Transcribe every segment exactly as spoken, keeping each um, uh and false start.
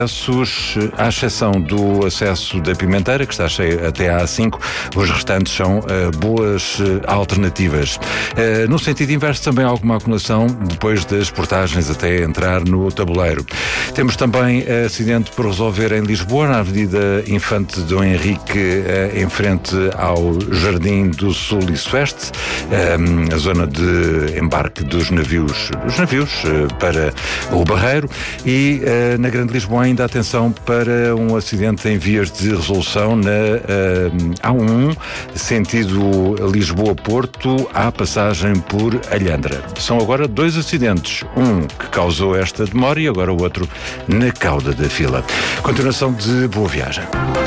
acessos, à exceção do acesso da Pimenteira, que está cheio até à A cinco, os restantes são uh, boas uh, alternativas. Uh, no sentido inverso, também há alguma acumulação depois das portagens até entrar no tabuleiro. Temos também uh, acidente por resolver em Lisboa, na Avenida Infante Dom Henrique, uh, em frente ao Jardim do Sul e Sueste, uh, a zona de embarque dos navios, dos navios uh, para o Barreiro, e uh, na Grande Lisboa ainda atenção para um acidente em vias de resolução na uh, A um, sentido Lisboa-Porto, à passagem por Alhandra. São agora dois acidentes, um que causou esta demora e agora o outro na cauda da fila. Continuação de boa viagem.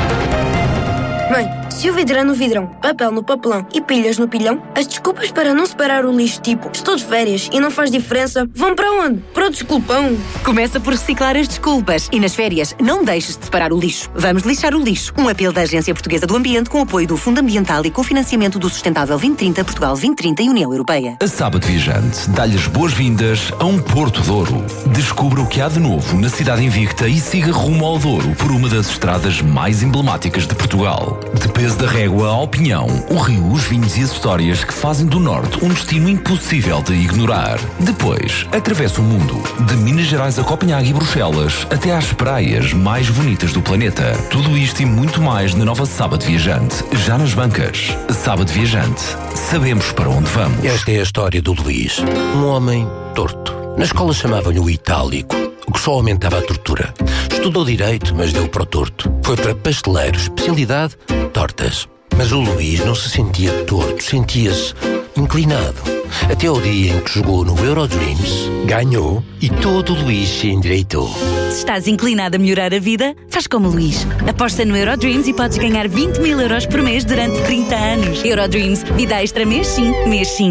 Mãe, se o vidro é no vidrão, papel no papelão e pilhas no pilhão, as desculpas para não separar o lixo, tipo estou de férias e não faz diferença, vão para onde? Para o desculpão. Começa por reciclar as desculpas e nas férias não deixes de separar o lixo. Vamos lixar o lixo. Um apelo da Agência Portuguesa do Ambiente com apoio do Fundo Ambiental e com financiamento do Sustentável vinte trinta, Portugal vinte trinta e União Europeia. A Sábado Viajante dá-lhe as boas-vindas a um Porto Douro. Descubra o que há de novo na cidade invicta e siga rumo ao Douro por uma das estradas mais emblemáticas de Portugal. De peso da régua ao Pinhão, o rio, os vinhos e as histórias que fazem do Norte um destino impossível de ignorar. Depois, atravessa o mundo, de Minas Gerais a Copenhague e Bruxelas, até às praias mais bonitas do planeta. Tudo isto e muito mais na nova Sábado Viajante, já nas bancas. Sábado Viajante. Sabemos para onde vamos. Esta é a história do Luís, um homem torto. Na escola chamavam-lhe o Itálico, o que só aumentava a tortura. Estudou Direito, mas deu para o torto. Foi para pasteleiro, especialidade, tortas. Mas o Luís não se sentia torto, sentia-se inclinado. Até ao dia em que jogou no Eurodreams, ganhou e todo o Luís se endireitou. Se estás inclinado a melhorar a vida, faz como o Luís. Aposta no Eurodreams e podes ganhar vinte mil euros por mês durante trinta anos. Eurodreams, vida extra mês sim, mês sim.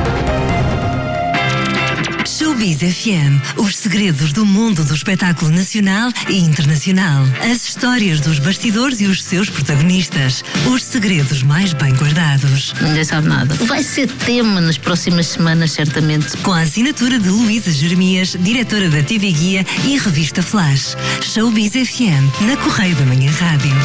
Showbiz F M, os segredos do mundo do espetáculo nacional e internacional. As histórias dos bastidores e os seus protagonistas. Os segredos mais bem guardados. Ninguém sabe nada. Vai ser tema nas próximas semanas, certamente. Com a assinatura de Luísa Jeremias, diretora da T V Guia e revista Flash. Showbiz F M, na Correio da Manhã Rádio.